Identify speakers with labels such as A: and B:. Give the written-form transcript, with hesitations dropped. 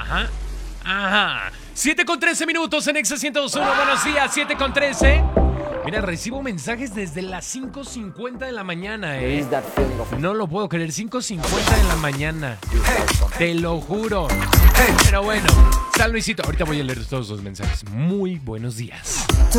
A: Ajá. 7:13 en Exa 102.1. Buenos días, 7:13. Mira, recibo mensajes desde las 5:50 de la mañana, No lo puedo creer, 5:50 de la mañana. Te lo juro. Pero bueno, San Luisito, ahorita voy a leer todos los mensajes. Muy buenos días.